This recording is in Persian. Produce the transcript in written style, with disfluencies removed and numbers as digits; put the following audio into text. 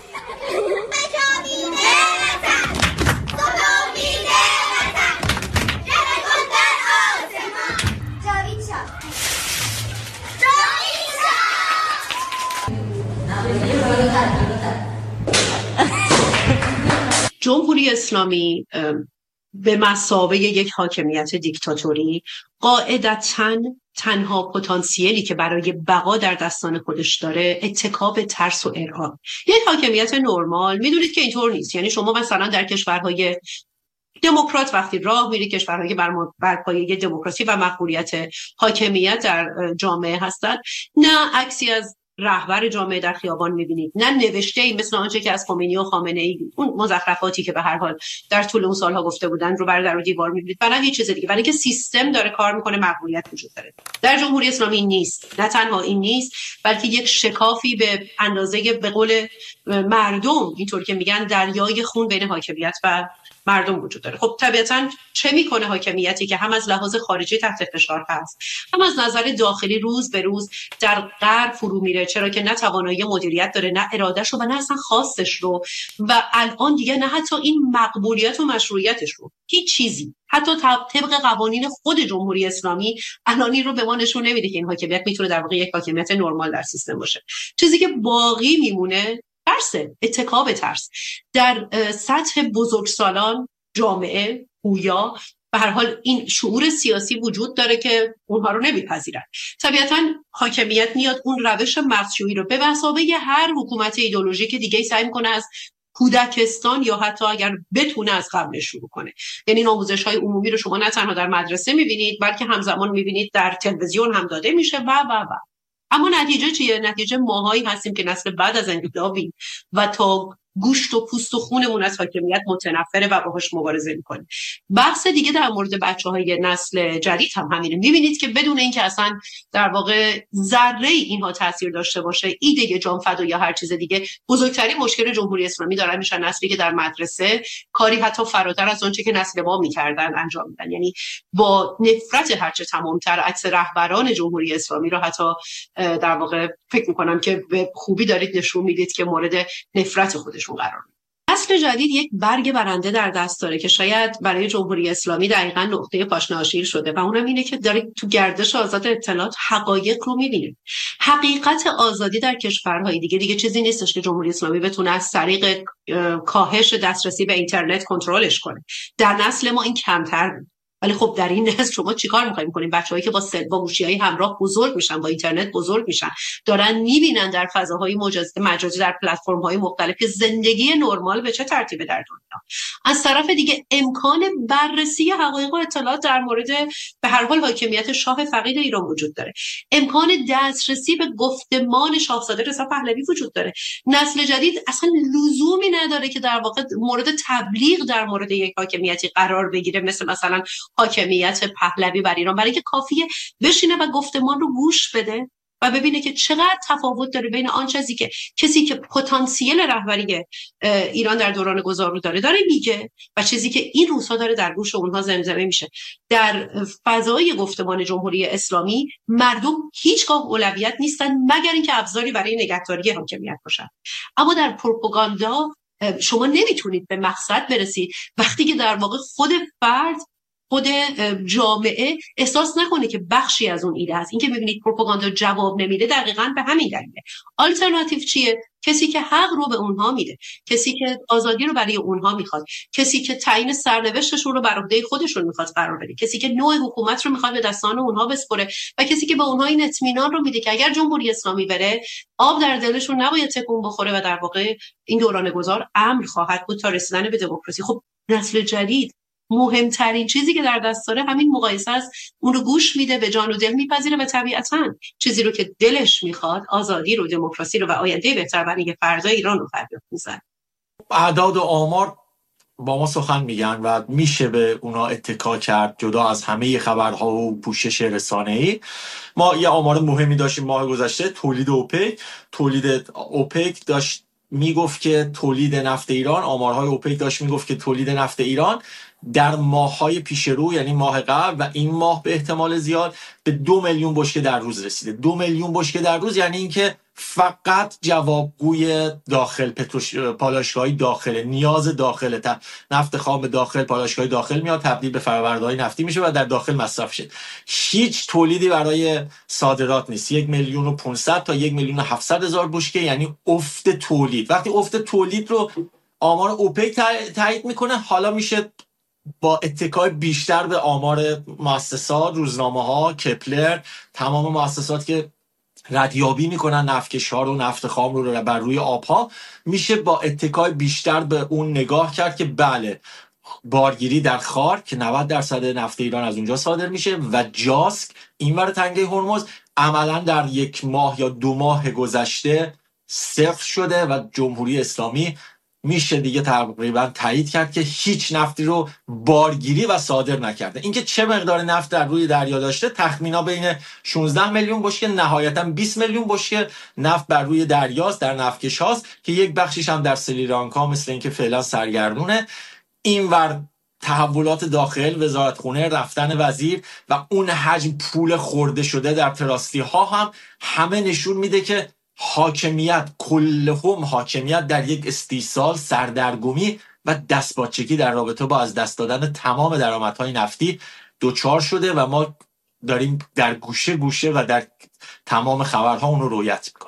جمهوری اسلامی به مثابه یک حاکمیت دیکتاتوری قاعدتاً تنها پتانسیلی که برای بقا در دستان خودش داره اتکا به ترس و ارعاب. یک حاکمیت نرمال میدونید که اینطور نیست. یعنی شما مثلا در کشورهای دموکرات وقتی راه میری، کشورهایی بر پایه دموکراسی و مقبولیت حاکمیت در جامعه هستند، نه عکسی از رهبر جامعه در خیابان میبینید، نه نوشته‌ای مثل آنچه که از خمینی و خامنه‌ای، اون مزخرفاتی که به هر حال در طول اون سالها گفته بودن رو بر در و دیوار میبینید، برای هیچ چیز دیگه، برای اینکه سیستم داره کار میکنه، مقبولیت وجود داره. در جمهوری اسلامی نیست. نه تنها این نیست، بلکه یک شکافی به اندازه، به قول مردم اینطور که میگن، دریای خون بین حاکمیت و مردم وجود داره. خب طبیعتاً چه میکنه حاکمیتی که هم از لحاظ خارجی تحت فشار هست، هم از نظر داخلی روز به روز در غر فرو میره، چرا که نه توانایی مدیریت داره، نه ارادهشو و نه اصلا خواستش رو، و الان دیگه نه حتی این مقبولیت و مشروعیتش رو، هیچ چیزی، حتی طبق قوانین خود جمهوری اسلامی الانی رو به ما نشون نمیده که این حاکمیت میتونه در واقع یک حاکمیت نرمال در سیستم باشه. چیزی که باقی میمونه ترسه، اتکا به ترس. در سطح بزرگسالان جامعه گویا به هر حال این شعور سیاسی وجود داره که اونها رو نمیپذیرن. طبیعتاً حاکمیت میاد اون روش مغزشویی رو به مثابه هر حکومت ایدئولوژیک دیگه سعی میکنه از کودکستان یا حتی اگر بتونه از قبل شروع کنه. یعنی این آموزش‌های عمومی رو شما نه تنها در مدرسه میبینید، بلکه همزمان میبینید در تلویزیون هم داده میشه و اما نتیجه چیه؟ نتیجه ماهایی هستیم که نسل بعد از انقلابیم و تا گوشت و پوست و خونمون از حاکمیت متنفره و باهاش مبارزه میکنه. بحث دیگه در مورد بچه‌های نسل جدید هم همینه. میبینید که بدون اینکه اصلا در واقع ذره اینها تاثیر داشته باشه، ایده جان فدا یا هر چیز دیگه، بزرگترین مشکل جمهوری اسلامی دارن میشن نسلی که در مدرسه کاری حتی فراتر از اون چه که نسل ما میکردن انجام میدن. یعنی با نفرت هرچه تمامتر عکس رهبران جمهوری اسلامی رو حتی در واقع فکر میکنم که به خوبی دارید نشون میدید که مورد نفرت خودشون قرار میدن. نسل جدید یک برگ برنده در دست داره که شاید برای جمهوری اسلامی دقیقاً نقطه پاشناشیل شده و اونم اینه که داره تو گردش آزاد اطلاعات حقایق رو میبینه. حقیقت آزادی در کشورهای دیگه چیزی نیستش که جمهوری اسلامی بتونه از طریق کاهش دسترسی به اینترنت کنترلش کنه. در نسل ما این کمتر بود. ولی خب در این نسل شما چیکار می‌خواید کنین؟ بچه‌هایی که با گوشی‌های همراه بزرگ میشن، با اینترنت بزرگ میشن، دارن می‌بینن در فضاهای مجازی در پلتفرم‌های مختلف که زندگی نرمال به چه ترتیبه در دنیا. از طرف دیگه امکان بررسی حقایق و اطلاعات در مورد به هر حال حاکمیت شاه فقید ایران وجود داره. امکان دسترسی به گفتمان شاهزاده رضا پهلوی وجود داره. نسل جدید اصلا لزومی نداره که در واقع مورد تبلیغ در مورد یک حاکمیتی قرار بگیره، مثلا حاکمیت پهلوی بر ایران، برای اینکه کافیه بشینه و گفتمان رو گوش بده و ببینه که چقدر تفاوت داره بین آن چیزی که کسی که پتانسیل رهبری ایران در دوران گذار رو داره میگه و چیزی که این روزها داره در گوش اونها زمزمه میشه. در فضای گفتمان جمهوری اسلامی مردم هیچگاه اولویت نیستن مگر اینکه ابزاری برای نگهداری حاکمیت باشن. اما در پروپاگاندا شما نمیتونید به مقصد برسید وقتی که در واقع خود فرد، خود جامعه احساس نکنه که بخشی از اون ایده هست. این که میبینید پروپاگاندا جواب نمیده دقیقاً به همین دلیله. آلترناتیو چیه؟ کسی که حق رو به اونها میده، کسی که آزادی رو برای اونها میخواد، کسی که تعیین سرنوشتشون رو بر عهده خودشون میخواد قرار بده، کسی که نوع حکومت رو میخواد به دستان اونها بسپره و کسی که به اونها این اطمینان رو میده که اگر جمهوری اسلامی بره آب در دلشون نباید تکون بخوره و در واقع این دوران گذار امن خواهد بود تا رسیدن به دموکراسی. خب نسل جدید مهمترین چیزی که در دست داره همین مقایسه است. اون رو گوش میده، به جان و دل میپذیره و طبیعتاً چیزی رو که دلش میخواد، آزادی رو، دموکراسی رو و آینده بهتر برای فردای ایران رو فریاد میزنه. اعداد و آمار با ما سخن میگن و میشه به اونا اتکا کرد جدا از همه خبرها و پوشش رسانه‌ای. ما یه آمار مهمی داشتیم ماه گذشته، تولید اوپک داشت میگفت که تولید نفت ایران، آمارهای اوپک داشت میگفت که تولید نفت ایران در ماه‌های پیش رو، یعنی ماه قبل و این ماه به احتمال زیاد، به 2 میلیون بشکه در روز رسیده. 2 میلیون بشکه در روز یعنی اینکه فقط جوابگوی داخل پالایشگاهی داخل، نیاز داخل، نفت خام داخل، پالایشگاهی داخل میاد تبدیل به فرآورده‌های نفتی میشه و در داخل مصرف شه. هیچ تولیدی برای صادرات نیست. 1,500,000 تا 1,700,000 بشکه یعنی افت تولید. وقتی افت تولید رو آمار اوپک تایید میکنه، حالا میشه با اتکای بیشتر به آمار مؤسسات، روزنامه‌ها، کپلر، تمام مؤسسات که ردیابی میکنن نفتکش‌ها رو، نفت خام رو بر روی آبها، میشه با اتکای بیشتر به اون نگاه کرد که بله، بارگیری در خار که 90% نفت ایران از اونجا صادر میشه و جاسک اینور تنگه هرمز عملا در 1 ماه یا 2 ماه گذشته صفر شده و جمهوری اسلامی میشه دیگه تقریبا تایید کرد که هیچ نفتی رو بارگیری و صادر نکرده. اینکه چه مقدار نفت در روی دریا داشته، تخمینا بین 16 میلیون بشکه نهایتا 20 میلیون بشکه نفت بر روی دریاست، در نفتکش هاست که یک بخشیش هم در سریلانکا مثل اینکه فعلا سرگردونه. اینور تحولات داخل، وزارتخونه، رفتن وزیر و اون حجم پول خورده شده در تراستی ها هم همه نشون میده که حاکمیت، کلهم حاکمیت در یک استیصال، سردرگمی و دستپاچگی در رابطه با از دست دادن تمام درآمدهای نفتی دوچار شده و ما داریم در گوشه گوشه و در تمام خبرها اون رو رویت